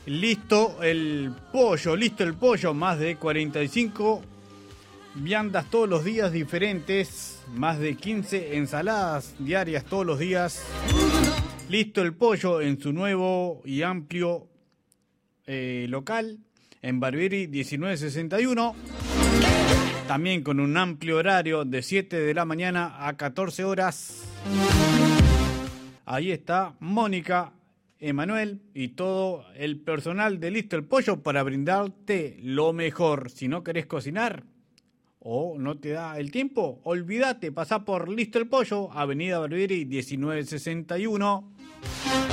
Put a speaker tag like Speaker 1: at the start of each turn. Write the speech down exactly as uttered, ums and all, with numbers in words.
Speaker 1: Listo el pollo, listo el pollo, más de cuarenta y cinco viandas todos los días diferentes, más de quince ensaladas diarias todos los días. Listo el pollo en su nuevo y amplio eh, local en Barbieri diecinueve sesenta y uno. También con un amplio horario de siete de la mañana a catorce horas. Ahí está Mónica, Emanuel y todo el personal de Listo el Pollo para brindarte lo mejor. Si no querés cocinar o no te da el tiempo, olvídate, pasá por Listo el Pollo, Avenida Barbieri diecinueve sesenta y uno.